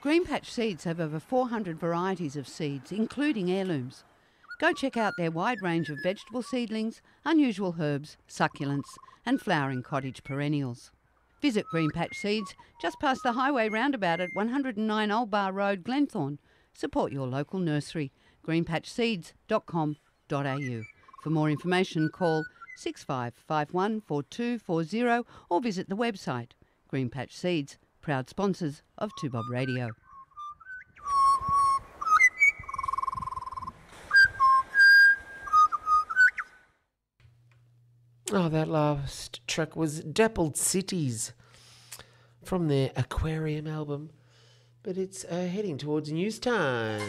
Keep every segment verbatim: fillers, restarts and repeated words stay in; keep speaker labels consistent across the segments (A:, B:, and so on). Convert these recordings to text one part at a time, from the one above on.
A: Greenpatch Seeds have over four hundred varieties of seeds, including heirlooms. Go check out their wide range of vegetable seedlings, unusual herbs, succulents and flowering cottage perennials. Visit Greenpatch Seeds just past the highway roundabout at one oh nine Old Bar Road, Glenthorne. Support your local nursery, greenpatch seeds dot com dot a u. For more information, call six five five one four two four zero or visit the website. Greenpatch Seeds, proud sponsors of two Bob Radio.
B: Oh, that last track was Dappled Cities from their Aquarium album. But it's uh, heading towards news time.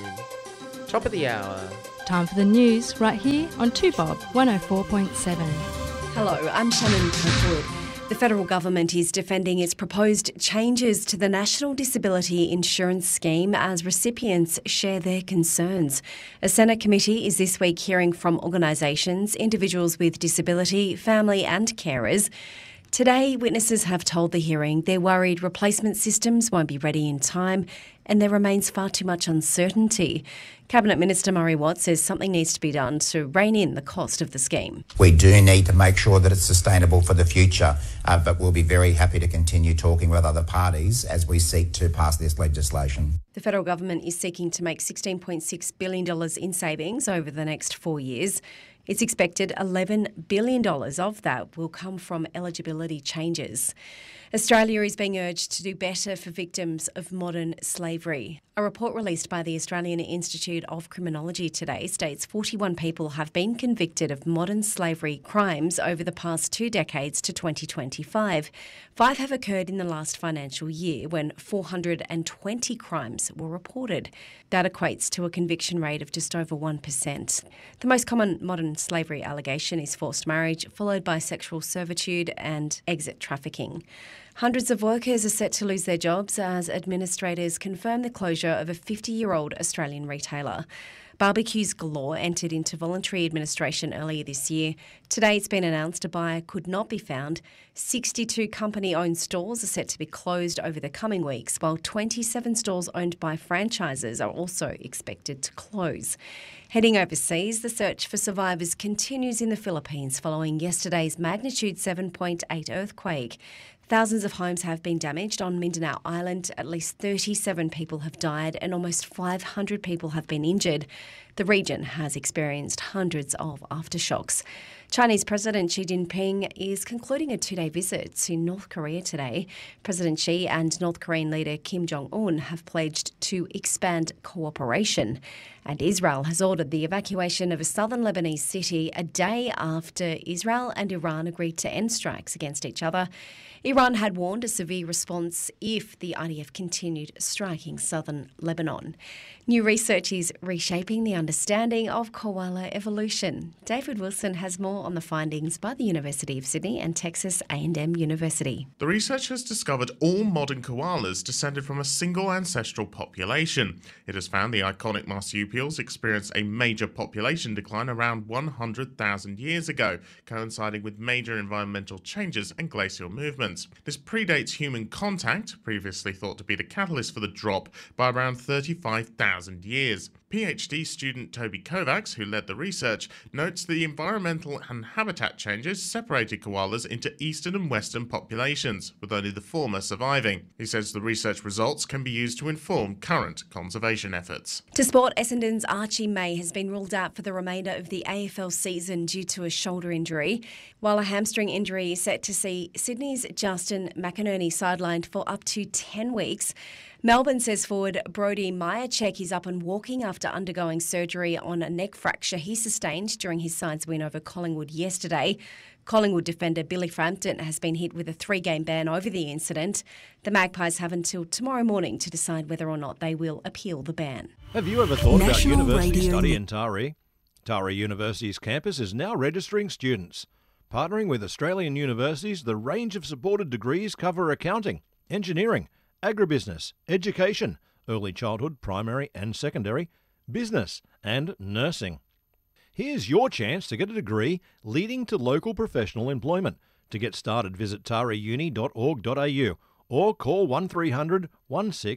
B: Top of the hour.
C: Time for the news right here on two Bob one oh four point seven.
D: Hello, I'm Shannon Kirkwood. The federal government is defending its proposed changes to the National Disability Insurance Scheme as recipients share their concerns. A Senate committee is this week hearing from organisations, individuals with disability, family and carers. Today, witnesses have told the hearing they're worried replacement systems won't be ready in time and there remains far too much uncertainty. Cabinet Minister Murray Watt says something needs to be done to rein in the cost of the scheme.
E: We do need to make sure that it's sustainable for the future, uh, but we'll be very happy to continue talking with other parties as we seek to pass this legislation.
D: The federal government is seeking to make sixteen point six billion dollars in savings over the next four years. It's expected eleven billion dollars of that will come from eligibility changes. Australia is being urged to do better for victims of modern slavery. A report released by the Australian Institute of Criminology today states forty-one people have been convicted of modern slavery crimes over the past two decades to twenty twenty-five. Five have occurred in the last financial year when four hundred twenty crimes were reported. That equates to a conviction rate of just over one percent. The most common modern slavery allegation is forced marriage, followed by sexual servitude and exit trafficking. Hundreds of workers are set to lose their jobs as administrators confirm the closure of a fifty-year-old Australian retailer. Barbecues Galore entered into voluntary administration earlier this year. Today it's been announced a buyer could not be found. sixty-two company-owned stores are set to be closed over the coming weeks, while twenty-seven stores owned by franchises are also expected to close. Heading overseas, the search for survivors continues in the Philippines following yesterday's magnitude seven point eight earthquake. Thousands of homes have been damaged on Mindanao Island. At least thirty-seven people have died and almost five hundred people have been injured. The region has experienced hundreds of aftershocks. Chinese President Xi Jinping is concluding a two-day visit to North Korea today. President Xi and North Korean leader Kim Jong-un have pledged to expand cooperation. And Israel has ordered the evacuation of a southern Lebanese city a day after Israel and Iran agreed to end strikes against each other. Iran had warned a severe response if the I D F continued striking southern Lebanon. New research is reshaping the understanding of koala evolution. David Wilson has more on the findings by the University of Sydney and Texas A and M University.
F: The research has discovered all modern koalas descended from a single ancestral population. It has found the iconic marsupials experienced a major population decline around one hundred thousand years ago, coinciding with major environmental changes and glacial movements. This predates human contact, previously thought to be the catalyst for the drop, by around thirty-five thousand years. PhD student Toby Kovacs, who led the research, notes the environmental and habitat changes separated koalas into eastern and western populations, with only the former surviving. He says the research results can be used to inform current conservation efforts.
D: To sport, Essendon's Archie May has been ruled out for the remainder of the A F L season due to a shoulder injury, while a hamstring injury is set to see Sydney's Justin McInerney sidelined for up to ten weeks. Melbourne says forward Brody Myercheck is up and walking after undergoing surgery on a neck fracture he sustained during his side's win over Collingwood yesterday. Collingwood defender Billy Frampton has been hit with a three-game ban over the incident. The Magpies have until tomorrow morning to decide whether or not they will appeal the ban.
G: Have you ever thought
H: National
G: about university
H: Radio.
G: study in Taree? Taree University's campus is now registering students. Partnering with Australian universities, the range of supported degrees cover accounting, engineering, agribusiness, education, early childhood, primary and secondary, business and nursing. Here's your chance to get a degree leading to local professional employment. To get started, visit taree uni dot org dot a u or call one three hundred one six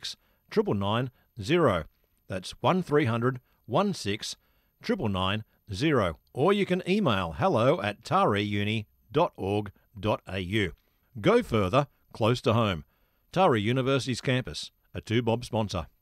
G: nine nine zero. That's one three hundred sixteen nine nine zero. Or you can email hello at tareuni dot org dot a u. Go further, close to home. Taree University's campus, a two Bob sponsor.